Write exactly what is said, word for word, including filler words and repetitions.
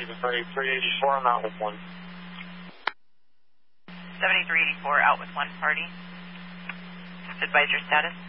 seventy-three eighty-four, I'm out with one. seventy-three eighty-four, out with one party. Advise your status.